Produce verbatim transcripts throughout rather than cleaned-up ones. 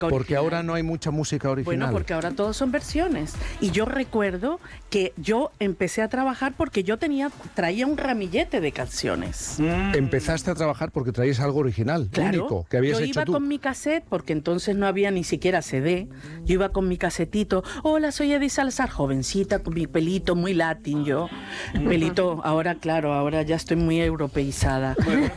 Porque original. ahora no hay mucha música original. Bueno, porque ahora todos son versiones. Y yo recuerdo que yo empecé a trabajar porque yo tenía, traía un ramillete de canciones. Mm. Empezaste a trabajar porque traías algo original, Claro, único, que habías yo hecho iba tú. con mi cassette, porque entonces no había ni siquiera C D. Yo iba con mi casetito. Hola, soy Edith Salazar, jovencita, con mi pelito muy latín yo. Pelito, ahora claro, ahora ya estoy muy europeizada.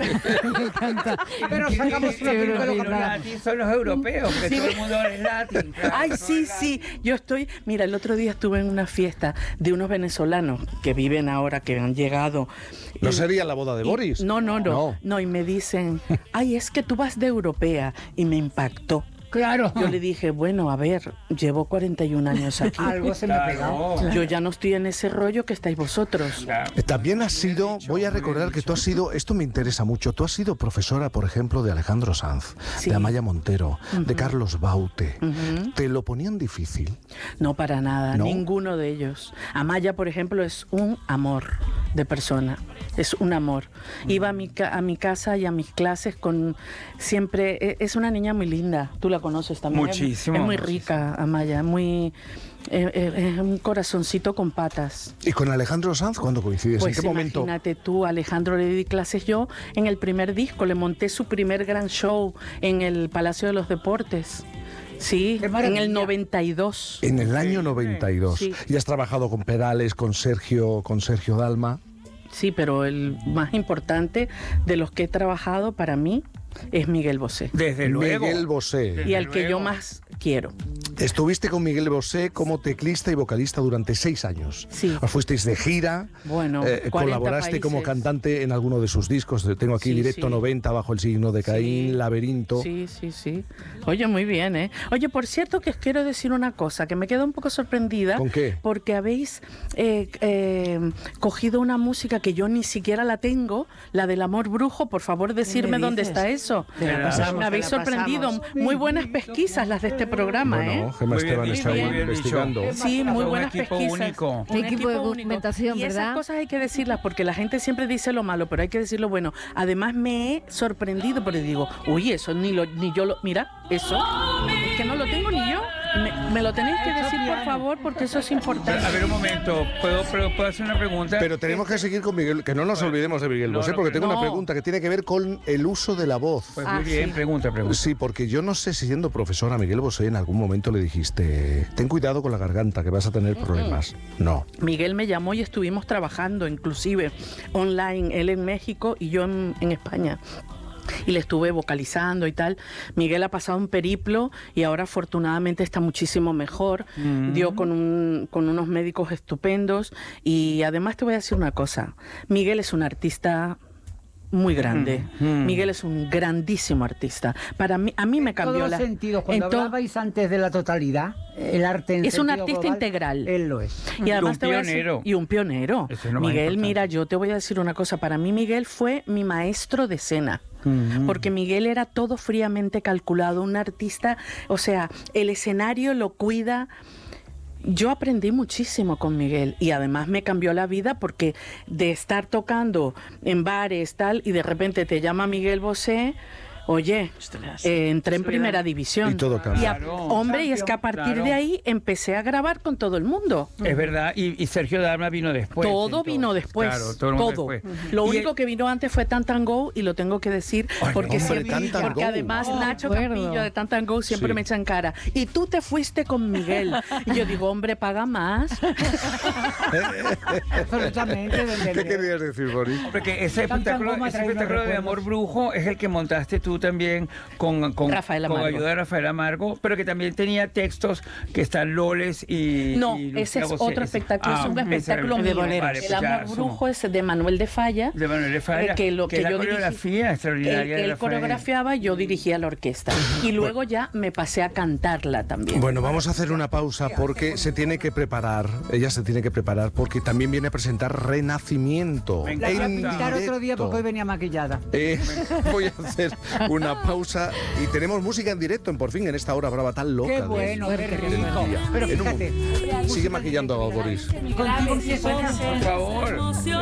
Me encanta. Pero sacamos una película Los con latín son los europeos, que Sí. todo el mundo es latín. Claro, Ay, todo sí, es sí. Yo estoy. Mira, el otro día estuve en una fiesta de unos venezolanos que viven ahora, que han llegado. ¿No Y- sería la boda de y- Boris? No, no, no, No. no. Y me dicen, ay, es que tú vas de europea. Y me impactó. Claro. Yo le dije, bueno, a ver, llevo cuarenta y un años aquí. Algo se me ha pegado. Claro. Yo ya no estoy en ese rollo que estáis vosotros. Claro. Eh, También has sido, voy a recordar que tú has sido, esto me interesa mucho, tú has sido profesora, por ejemplo, de Alejandro Sanz, Sí. de Amaya Montero, de Carlos Baute. Ujú. ¿Te lo ponían difícil? No, para nada, ¿No? ninguno de ellos. Amaya, por ejemplo, es un amor de persona, es un amor. Iba a mi, ca- a mi casa y a mis clases con siempre, e- es una niña muy linda, tú la conoces también. Es- Muchísimo, Es muy muchísimo. rica, Amaya, muy, eh, eh, es un corazoncito con patas. ¿Y con Alejandro Sanz cuándo coincides? Pues ¿En qué momento? imagínate tú, Alejandro, le di clases yo en el primer disco, le monté su primer gran show en el Palacio de los Deportes. Sí, ¡Qué en maravilla! el noventa y dos. En el año noventa y dos. Sí. Y has trabajado con Perales, con Sergio, con Sergio Dalma. Sí, pero el más importante de los que he trabajado para mí es Miguel Bosé. Desde luego. Miguel Bosé. Desde Y al que yo luego. más quiero. Estuviste con Miguel Bosé como teclista y vocalista durante seis años. Sí. Os fuisteis de gira. Bueno, eh, cuarenta colaboraste como países. cantante en alguno de sus discos. Tengo aquí Sí, Directo sí. noventa, Bajo el signo de Caín, Sí. Laberinto. Sí, sí, sí. Oye, muy bien, ¿eh? Oye, por cierto que os quiero decir una cosa, que me quedo un poco sorprendida. ¿Con qué? Porque habéis eh, eh, cogido una música que yo ni siquiera la tengo, la del amor brujo. Por favor, decirme dónde dices? está eso. Te la Me pasamos, Me habéis te la sorprendido. pasamos. Muy buenas pesquisas las de este programa, Bueno, ¿eh? Gemma Muy bien Esteban dicho, está muy ahí bien investigando. dicho. Sí, muy Un buenas equipo pesquisas. único. Un Equipo de único. documentación, Y esas ¿verdad? cosas hay que decirlas porque la gente siempre dice lo malo, pero hay que decir lo bueno. Además me he sorprendido porque digo, uy, eso ni lo, ni yo lo, mira, eso es que no lo tengo ni yo. Me, me lo tenéis que decir por favor porque eso es importante. A ver, un momento. ¿Puedo, puedo, puedo hacer una pregunta? Pero tenemos que seguir con Miguel, que no nos olvidemos de Miguel No, Bosé, no, porque tengo no. una pregunta que tiene que ver con el uso de la voz. Pues Ah, muy bien, sí. pregunta, pregunta. Sí, porque yo no sé si siendo profesora Miguel Bosé en algún momento le dijiste, ten cuidado con la garganta, que vas a tener problemas. No. Miguel me llamó y estuvimos trabajando inclusive online, él en México y yo en, en España. Y le estuve vocalizando y tal. Miguel ha pasado un periplo y ahora afortunadamente está muchísimo mejor. Mm. Dio con, un, con unos médicos estupendos. Y además te voy a decir una cosa. Miguel es un artista muy grande. Mm. Miguel es un grandísimo artista. Para mí, a mí me cambió Todos la... los sentidos. Cuando en to- hablabais antes de la totalidad, el arte en Es un sentido artista global, integral. Él lo es. Y además un te voy a decir- pionero. y un pionero. Eso es lo más Miguel, importante. mira, yo te voy a decir una cosa. Para mí Miguel fue mi maestro de escena. Mm. Porque Miguel era todo fríamente calculado, un artista, o sea, el escenario lo cuida. Yo aprendí muchísimo con Miguel y además me cambió la vida porque de estar tocando en bares tal y de repente te llama Miguel Bosé. Oye, eh, entré en primera división. Y todo cambia. Y a- Claro. hombre, y es que a partir Claro. de ahí empecé a grabar con todo el mundo. Es verdad, y, y Sergio Dalma vino después. todo entonces. vino después. Claro, todo. el mundo todo. después. Lo Y único el- que vino antes fue Tantan Go y lo tengo que decir Ay, porque, hombre, siempre- Tan Tan porque Go. además Oh, Nacho de acuerdo. Campillo de Tantan Go siempre Sí. me echa en cara. Y tú te fuiste con Miguel. Y yo digo, hombre, paga más. Absolutamente. desde ¿Qué el- querías decir, Boris? Porque ese Tan, tan espectáculo, como ha ese traído espectáculo de recuerdos. Amor Brujo es el que montaste tú también con, con, Rafael con Amargo. ayuda de Rafael Amargo, pero que también tenía textos que están Loles y... No, y ese es Lucía Bosé. otro espectáculo, Ah, es un ese espectáculo era- mío. Vale, el pues ya Amor somos- Brujo es de Manuel de Falla. De Manuel de Falla, eh, que lo que que es la yo dirigí- coreografía extraordinaria él, de él Rafael. coreografiaba y yo dirigía la orquesta. Y luego ya me pasé a cantarla también. Bueno, vamos a hacer una pausa porque se tiene que preparar, ella se tiene que preparar porque también viene a presentar Renacimiento. Me La voy a en pintar otro día directo. porque hoy venía maquillada. Eh, voy a hacer una pausa y tenemos música en directo en Por Fin en esta hora brava tan loca. Qué de- bueno, qué del rico. día. Pero En un- fíjate. Sigue maquillando a Boris. Contigo empiezo. Por favor.